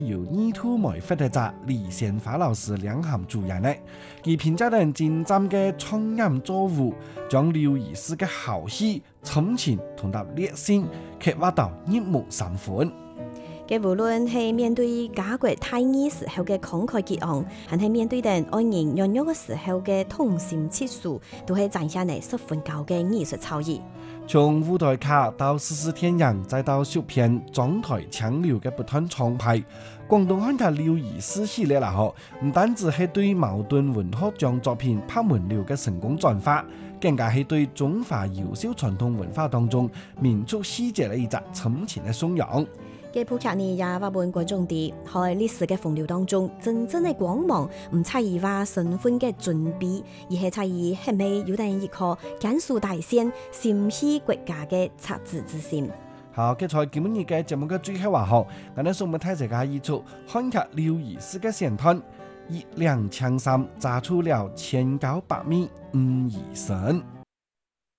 由二土梅發的者李賢華老師領銜主演呢，佢憑借人精湛嘅創意作物，將劉醫師嘅豪氣、深情同埋烈性刻畫到入木三分。 嘅無論係面對家國大義時候嘅慷慨激昂，還係面對人愛人軟弱嘅時候嘅痛心切訴，都係展現嚟十分高嘅藝術造詣。 從舞台卡到絲絲天陽，再到小片裝台槍流嘅不斷創派，廣東漢嘅劉醫師系列啦，唔單止係對茅盾文學將作品拍門流嘅成功轉化，更加係對中華優秀傳統文化當中民族細節嘅一隻深情嘅頌揚。 嘅普劇呢也話本觀眾啲喺歷史嘅洪流當中，真正嘅光芒唔在於話身份嘅準備，而係在於係咪有得一顆堅守大先、心繫國家嘅赤子之心。 好，嘅在今日嘅節目嘅最後話學，我哋送俾大家一出漢劇劉醫師嘅選段，一兩槍三炸出了千高百米醫生。